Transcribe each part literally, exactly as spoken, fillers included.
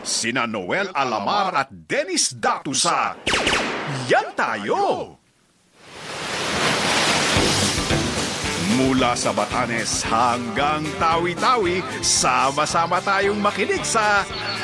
sina Noel Alamar at Dennis Datusa. Yan tayo! Mula sa Batanes hanggang Tawi-Tawi, sama-sama tayong makinig sa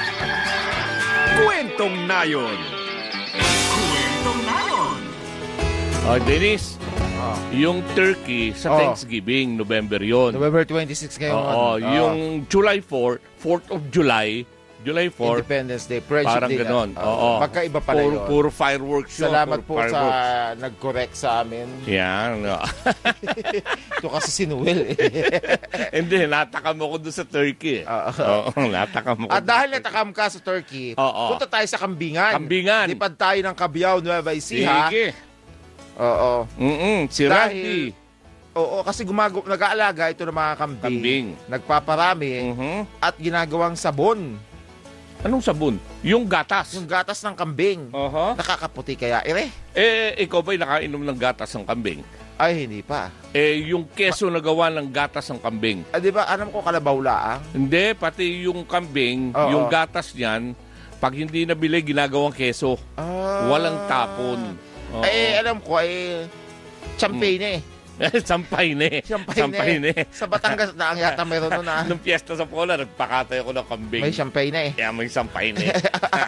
Kwentong Nayon. Kwentong Nayon. Oh, Dennis, oh. yung turkey sa Oh. Thanksgiving, November yon. November twenty-six ngayon. Oo, Oh. yung July fourth, fourth of July, July fourth, Independence Day, Friendship parang Day. ganon. Uh, Oo. Magkaiba pala puro, yun. puro fireworks yun. Salamat puro po sa fireworks. nag-correct sa amin. Yan. no. Ito kasi si Noel eh. Hindi, natakam ako doon sa turkey. Oo, natakam ako. At dahil natakam ka sa Turkey, Oo. punta tayo sa Kambingan. Kambingan. Lipad tayo ng Cabiao, Nueva Ecija. Sige. Oo. Mm-mm, si Dahil- Randy. Oo, kasi gumago, nag-aalaga ito ng mga kambing. Kambing. Nagpaparami Mhm. at ginagawang sabon. Anong sabon? Yung gatas. Yung gatas ng kambing. Oho. Nakakaputi kaya, ire? Eh, ikaw ba'y nakainom ng gatas ng kambing? Ay, hindi pa. Eh, yung keso na gawa ng gatas ng kambing. Ah, di ba, alam ko kalabaw laang. Hindi, pati yung kambing, Oo. yung gatas niyan, pag hindi nabili, ginagawang keso. Ah. Walang tapon. Oo. Eh, alam ko, eh, champagne eh. Sampay na eh. Champagne, Sampay na eh. Sa Batangas na ang yata meron nun ah. Nung piyesta sa Pola, nagpakatay ako ng kambing. May champagne na eh. Kaya may sampay na eh.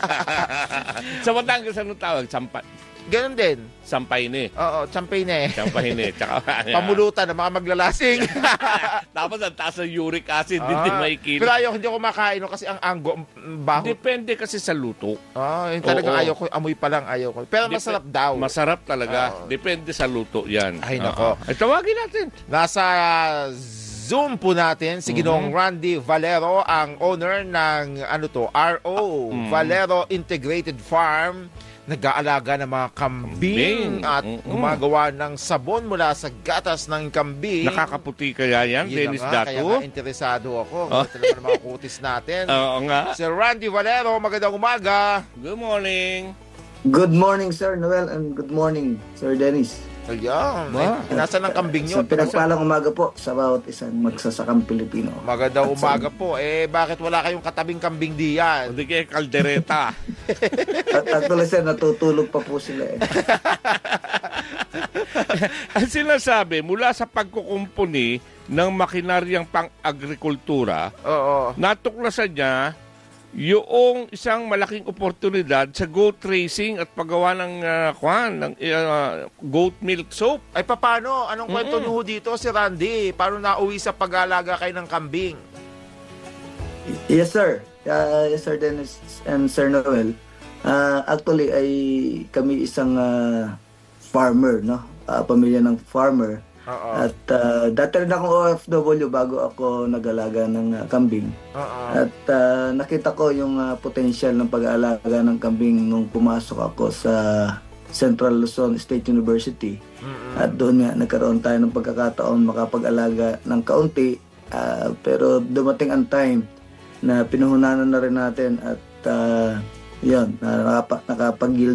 Sa Batangas, anong tawag? Sampay. Ganon din. Sampay na eh. Oo, champagne na eh. Sampay na eh. Tsaka, Pamulutan ng mga maglalasing. Tapos ang taas ng uric acid, hindi Ah, makikita. Pero ayaw, hindi ako makain no, kasi ang anggo, ang baho. Depende kasi sa luto. Ah, yung talagang Oo. ayaw ko. Amoy pa lang ayaw ko. Pero Dep- masarap daw. Masarap talaga. Oo. Depende sa luto yan. Ay, Oo. nako. Ay, tawagin natin. Nasa Zoom po natin si Ginoong Randy Valero, ang owner ng ano to, R O, Mm. Valero Integrated Farm. Nag-aalaga ng mga kambing Kambing. at Mm-mm. gumagawa ng sabon mula sa gatas ng kambing. Nakakaputi kaya yan, Yun Dennis na nga, kaya Dato? nga interesado ako. Oh. Ito naman ang mga kutis natin. Oo nga. Si Randy Valero, magandang umaga. Good morning. Good morning, Sir Noel, and good morning, Sir Dennis. Ayan. Ba? Ay, Nasaan ang kambing nyo? Sa pinagpalang umaga po sa bawat isang magsasakang Pilipino. Magandang umaga po. Eh, bakit wala kayong katabing kambing diyan? Hindi kaya kaldereta. At actually, Sir, natutulog pa po sila eh. Ang sinasabi, mula sa pagkukumpuni ng makinaryang pang-agrikultura, Oo. natuklasan niya yung isang malaking oportunidad sa goat racing at paggawa ng uh, kwan, ng uh, goat milk soap. Ay, paano? Anong kwento Mm-mm. nyo dito si Randy? Paano nauwi sa pag-aalaga kayo ng kambing? Yes, sir. Uh, yes, Sir Dennis and Sir Noel. Uh, actually, ay kami isang uh, farmer, no? Uh, pamilya ng farmer. Oo. At uh, dati rin akong O F W bago ako nag-alaga ng uh, kambing. Oo. At uh, nakita ko yung uh, potential ng pag-aalaga ng kambing nung pumasok ako sa Central Luzon State University. Mm-mm. At doon nga nagkaroon tayo ng pagkakataon makapag-alaga ng kaunti. Uh, pero dumating ang time na pinuhunanan na rin natin at uh, yun, na nakapa, nakapag